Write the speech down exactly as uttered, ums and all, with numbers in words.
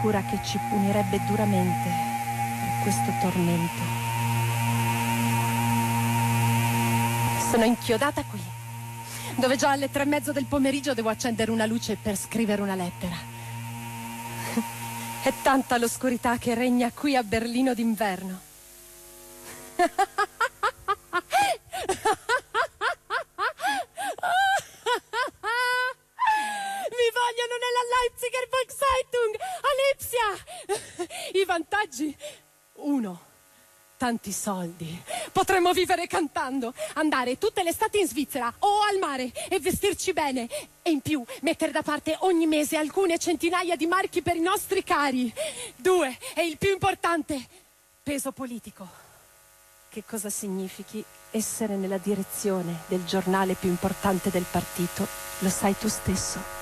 sicura che ci punirebbe duramente per questo tormento. Sono inchiodata qui, dove già alle tre e mezzo del pomeriggio devo accendere una luce per scrivere una lettera. È tanta l'oscurità che regna qui a Berlino d'inverno. Mi vogliono nella Leipziger Volkszeitung, a Lipsia. I vantaggi? Uno, tanti soldi. Potremmo vivere cantando, andare tutte le estati in Svizzera o al mare e vestirci bene. E in più mettere da parte ogni mese alcune centinaia di marchi per i nostri cari. Due, e il più importante, peso politico. Che cosa significhi essere nella direzione del giornale più importante del partito, lo sai tu stesso.